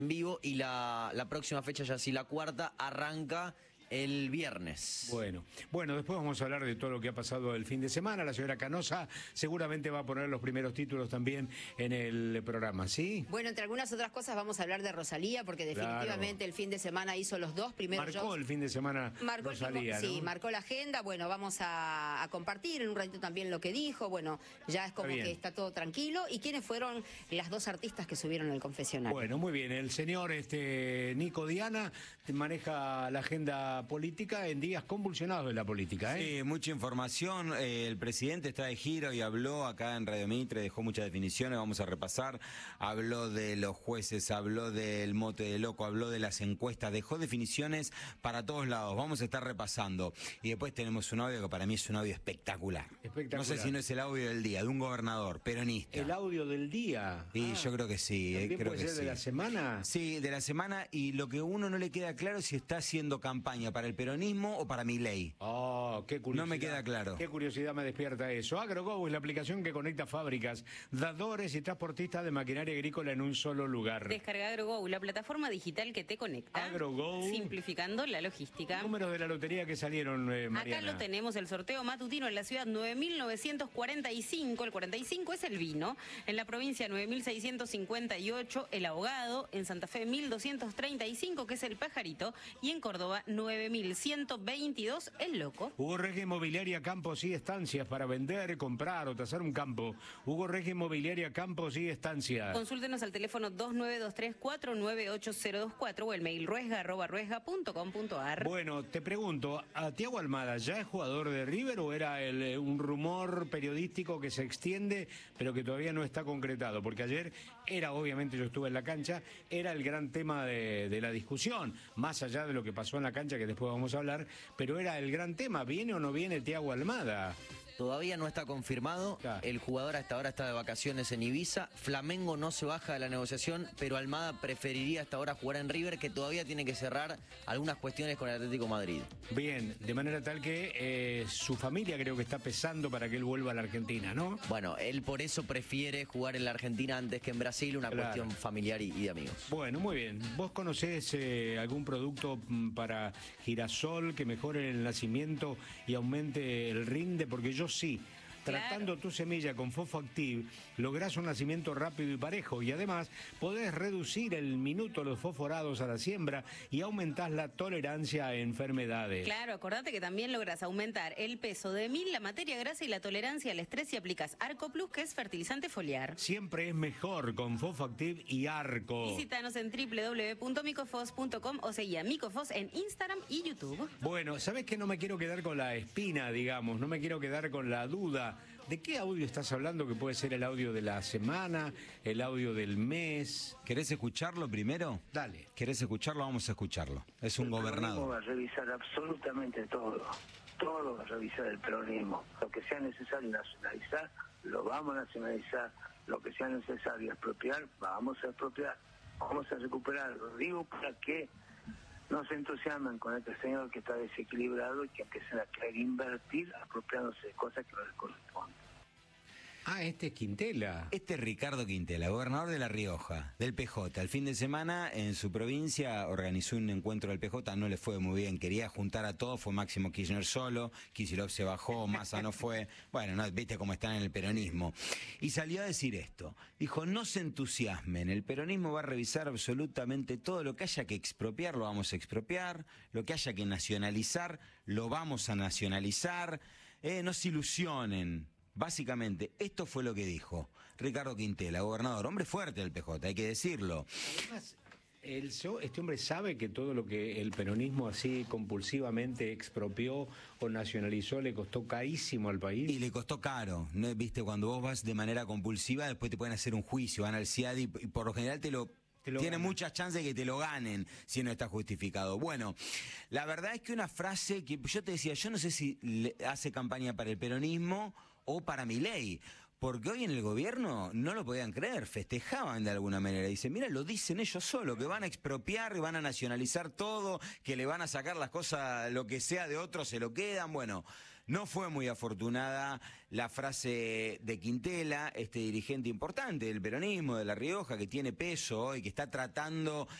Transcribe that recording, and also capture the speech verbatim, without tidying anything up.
vivo y la, la próxima fecha, ya sí la cuarta, arranca el viernes. Bueno, bueno, después vamos a hablar de todo lo que ha pasado el fin de semana. La señora Canosa seguramente va a poner los primeros títulos también en el programa, ¿sí? Bueno, entre algunas otras cosas vamos a hablar de Rosalía, porque definitivamente claro. el fin de semana hizo los dos primeros Marcó shows. el fin de semana marcó Rosalía, el, ¿no? Sí, marcó la agenda. Bueno, vamos a, a compartir en un ratito también lo que dijo. Bueno, ya es como está que está todo tranquilo. ¿Y quiénes fueron las dos artistas que subieron el confesionario? Bueno, muy bien. El señor este Nico Diana maneja la agenda política en días convulsionados de la política, ¿eh? Sí, mucha información. Eh, el presidente está de giro y habló acá en Radio Mitre, dejó muchas definiciones, vamos a repasar. Habló de los jueces, habló del mote de loco, habló de las encuestas, dejó definiciones para todos lados. Vamos a estar repasando. Y después tenemos un audio que para mí es un audio espectacular. Espectacular. No sé si no es el audio del día, de un gobernador peronista. ¿El audio del día? Sí, ah, yo creo que sí. ¿También creo puede que ser sí. de la semana? Sí, de la semana, y lo que uno no le queda claro es si está haciendo campaña para el peronismo o para Milei. Oh, qué curiosidad. No me queda claro. Qué curiosidad me despierta eso. AgroGo es la aplicación que conecta fábricas, dadores y transportistas de maquinaria agrícola en un solo lugar. Descarga AgroGo, la plataforma digital que te conecta. AgroGo. Simplificando la logística. Números de la lotería que salieron, eh, Mariana. Acá lo tenemos, el sorteo matutino en la ciudad nueve mil novecientos cuarenta y cinco, el cuarenta y cinco es el vino. En la provincia nueve mil seiscientos cincuenta y ocho, el ahogado. En Santa Fe mil doscientos treinta y cinco, que es el pajarito. Y en Córdoba nueve mil ciento veintidós, el loco. Hugo Regia Inmobiliaria, campos y estancias para vender, comprar o tasar un campo. Hugo Regia Inmobiliaria, campos y estancias. Consúltenos al teléfono dos nueve dos tres cuatro nueve ocho cero dos cuatro o el mail ruesga arroba ruesga punto com punto ar. Bueno, te pregunto, ¿a Thiago Almada ya es jugador de River o era el, un rumor periodístico que se extiende pero que todavía no está concretado? Porque ayer era, obviamente yo estuve en la cancha, era el gran tema de, de la discusión, más allá de lo que pasó en la cancha que después vamos a hablar, pero era el gran tema, ¿viene o no viene Thiago Almada? Todavía no está confirmado, claro. El jugador hasta ahora está de vacaciones en Ibiza, Flamengo no se baja de la negociación, pero Almada preferiría hasta ahora jugar en River, que todavía tiene que cerrar algunas cuestiones con el Atlético de Madrid. Bien, de manera tal que eh, su familia creo que está pesando para que él vuelva a la Argentina, ¿no? Bueno, él por eso prefiere jugar en la Argentina antes que en Brasil, una claro. cuestión familiar y, y de amigos. Bueno, muy bien. ¿Vos conocés eh, algún producto para girasol que mejore el nacimiento y aumente el rinde? Porque yo sí. Tratando claro. tu semilla con Fosfoactiv, lográs un nacimiento rápido y parejo y además podés reducir el minuto de los fosforados a la siembra y aumentás la tolerancia a enfermedades. Claro, acordate que también lográs aumentar el peso de mil, la materia grasa y la tolerancia al estrés y aplicas Arco Plus, que es fertilizante foliar. Siempre es mejor con Fosfoactiv y Arco. Visítanos en doble u doble u doble u punto micofos punto com o seguí a Micofos en Instagram y YouTube. Bueno, ¿sabés que no me quiero quedar con la espina, digamos? No me quiero quedar con la duda. ¿De qué audio estás hablando? Que puede ser el audio de la semana, el audio del mes. ¿Querés escucharlo primero? Dale. ¿Querés escucharlo? Vamos a escucharlo. Es un el gobernador. El peronismo va a revisar absolutamente todo. Todo va a revisar el peronismo. Lo que sea necesario nacionalizar, lo vamos a nacionalizar. Lo que sea necesario expropiar, vamos a expropiar. Vamos a recuperar. Lo digo para que no se entusiasmen con este señor que está desequilibrado y que empiecen a querer invertir apropiándose de cosas que no les corresponden. Ah, este es Quintela. Este es Ricardo Quintela, gobernador de La Rioja, del P J. El fin de semana en su provincia organizó un encuentro del P J, no le fue muy bien, quería juntar a todos, fue Máximo Kirchner solo, Kicillof se bajó, Massa no fue, bueno, no, viste cómo están en el peronismo. Y salió a decir esto, dijo, no se entusiasmen, el peronismo va a revisar absolutamente todo, lo que haya que expropiar lo vamos a expropiar, lo que haya que nacionalizar lo vamos a nacionalizar, eh, no se ilusionen. Básicamente, esto fue lo que dijo Ricardo Quintela, gobernador, hombre fuerte del P J, hay que decirlo. Además, el, este hombre sabe que todo lo que el peronismo así compulsivamente expropió o nacionalizó le costó carísimo al país. Y le costó caro, ¿no? Viste, cuando vos vas de manera compulsiva, después te pueden hacer un juicio, van al C I A D y, y por lo general te lo... Tiene ganan. Muchas chances de que te lo ganen si no está justificado. Bueno, la verdad es que una frase que yo te decía, yo no sé si le hace campaña para el peronismo o para Milei, porque hoy en el gobierno no lo podían creer, festejaban de alguna manera, dicen, mira, lo dicen ellos solos, que van a expropiar, van a nacionalizar todo, que le van a sacar las cosas, lo que sea de otros se lo quedan, bueno, No fue muy afortunada la frase de Quintela, este dirigente importante del peronismo de La Rioja, que tiene peso y que está tratando